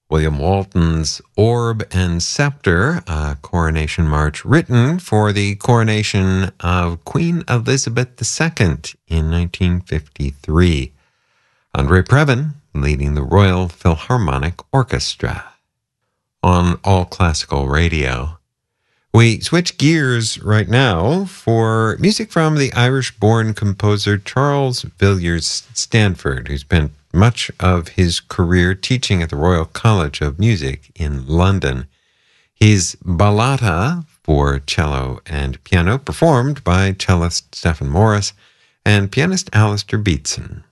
William Walton's Orb and Scepter, a coronation march written for the coronation of Queen Elizabeth II in 1953. Andre Previn leading the Royal Philharmonic Orchestra. On All Classical Radio, we switch gears right now for music from the Irish-born composer Charles Villiers Stanford, who spent much of his career teaching at the Royal College of Music in London. His Ballata for cello and piano, performed by cellist Stephen Morris and pianist Alistair Beatson.